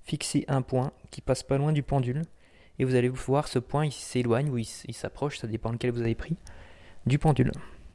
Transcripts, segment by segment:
fixez un point qui passe pas loin du pendule et vous allez voir ce point, il s'éloigne ou il s'approche, ça dépend lequel vous avez pris, du pendule.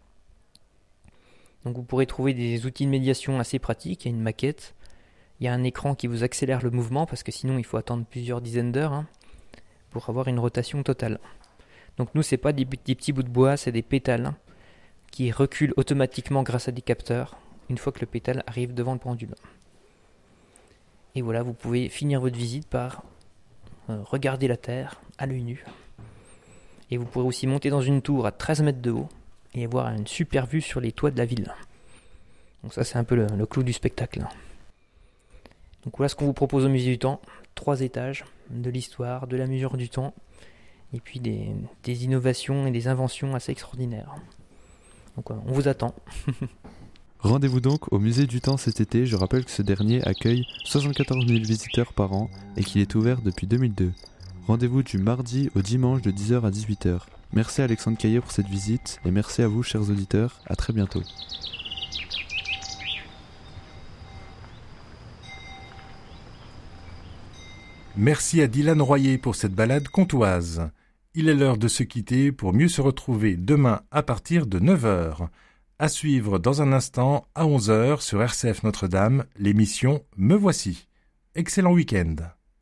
Donc vous pourrez trouver des outils de médiation assez pratiques, il y a une maquette, il y a un écran qui vous accélère le mouvement parce que sinon il faut attendre plusieurs dizaines d'heures pour avoir une rotation totale. Donc nous c'est pas des petits bouts de bois, c'est des pétales qui reculent automatiquement grâce à des capteurs une fois que le pétale arrive devant le pendule. Et voilà, vous pouvez finir votre visite par regarder la Terre à l'œil nu. Et vous pourrez aussi monter dans une tour à 13 mètres de haut et avoir une super vue sur les toits de la ville. Donc ça c'est un peu le clou du spectacle. Donc voilà ce qu'on vous propose au Musée du Temps. 3 étages de l'histoire, de la mesure du temps, et puis des innovations et des inventions assez extraordinaires. Donc on vous attend. Rendez-vous donc au Musée du Temps cet été. Je rappelle que ce dernier accueille 74 000 visiteurs par an et qu'il est ouvert depuis 2002. Rendez-vous du mardi au dimanche de 10h à 18h. Merci à Alexandre Caillé pour cette visite et merci à vous chers auditeurs. À très bientôt. Merci à Dylan Royer pour cette balade comtoise. Il est l'heure de se quitter pour mieux se retrouver demain à partir de 9h. À suivre dans un instant à 11h sur RCF Notre-Dame, l'émission Me Voici. Excellent week-end.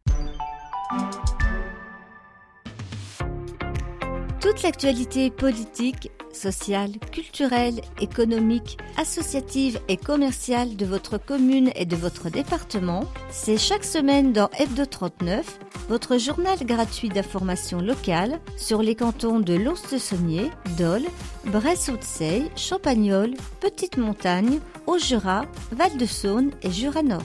Toute l'actualité politique, sociale, culturelle, économique, associative et commerciale de votre commune et de votre département, c'est chaque semaine dans Hebdo 39, votre journal gratuit d'information locale sur les cantons de Lons-le-Saunier, Dole, Bresse-Haute-Seille, Champagnole, Petite-Montagne, Haut-Jura, Val-de-Saône et Jura-Nord.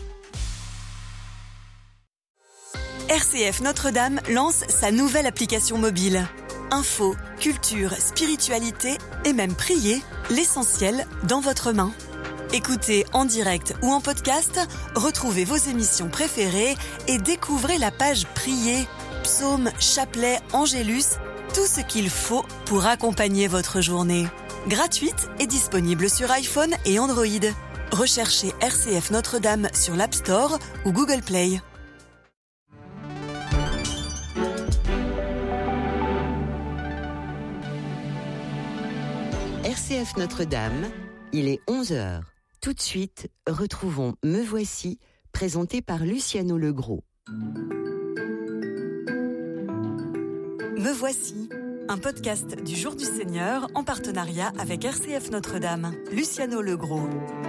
RCF Notre-Dame lance sa nouvelle application mobile. Info, culture, spiritualité et même prier, l'essentiel dans votre main. Écoutez en direct ou en podcast, retrouvez vos émissions préférées et découvrez la page Prier, psaumes, chapelets, angélus, tout ce qu'il faut pour accompagner votre journée. Gratuite et disponible sur iPhone et Android. Recherchez RCF Notre-Dame sur l'App Store ou Google Play. RCF Notre-Dame, il est 11h. Tout de suite, retrouvons Me Voici, présenté par Luciano Legros. Me Voici, un podcast du Jour du Seigneur en partenariat avec RCF Notre-Dame. Luciano Legros.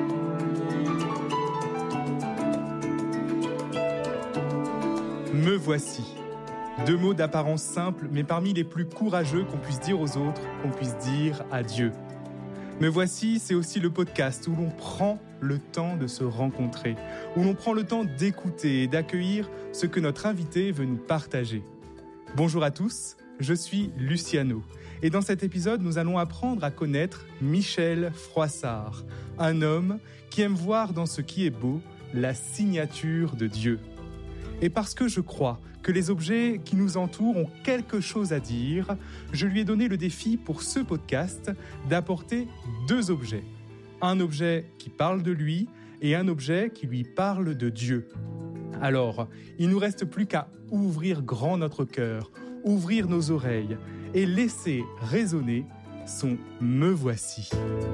Me voici. 2 mots d'apparence simple, mais parmi les plus courageux qu'on puisse dire aux autres, qu'on puisse dire à Dieu. Me voici, c'est aussi le podcast où l'on prend le temps de se rencontrer, où l'on prend le temps d'écouter et d'accueillir ce que notre invité veut nous partager. Bonjour à tous, je suis Luciano. Et dans cet épisode, nous allons apprendre à connaître Michel Froissart, un homme qui aime voir dans ce qui est beau la signature de Dieu. Et parce que je crois que les objets qui nous entourent ont quelque chose à dire, je lui ai donné le défi pour ce podcast d'apporter 2 objets. Un objet qui parle de lui et un objet qui lui parle de Dieu. Alors, il ne nous reste plus qu'à ouvrir grand notre cœur, ouvrir nos oreilles et laisser résonner son « Me voici ».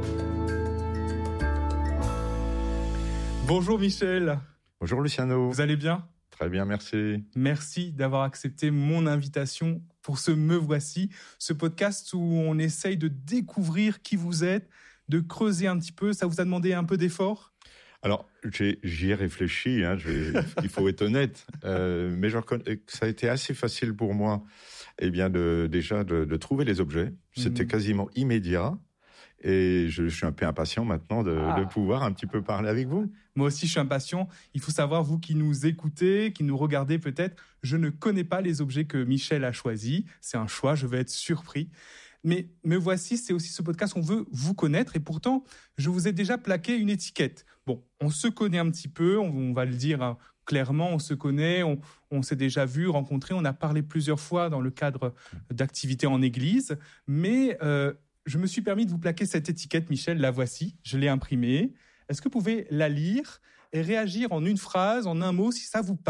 Bonjour Michel. Bonjour Luciano. Vous allez bien ? Très bien, merci. Merci d'avoir accepté mon invitation pour ce Me Voici, ce podcast où on essaye de découvrir qui vous êtes, de creuser un petit peu. Ça vous a demandé un peu d'effort ? Alors, j'y ai réfléchi, il faut être honnête, mais je reconnais que ça a été assez facile pour moi de trouver les objets. C'était quasiment immédiat. Et je suis un peu impatient maintenant de pouvoir un petit peu parler avec vous. Moi aussi, je suis impatient. Il faut savoir, vous qui nous écoutez, qui nous regardez peut-être, je ne connais pas les objets que Michel a choisis. C'est un choix, je vais être surpris. Mais Me Voici, c'est aussi ce podcast, on veut vous connaître. Et pourtant, je vous ai déjà plaqué une étiquette. Bon, on se connaît un petit peu, on va le dire clairement, on se connaît, on s'est déjà vu, rencontré, on a parlé plusieurs fois dans le cadre d'activités en église. Mais je me suis permis de vous plaquer cette étiquette, Michel, la voici, je l'ai imprimée. Est-ce que vous pouvez la lire et réagir en une phrase, en un mot, si ça vous parle ?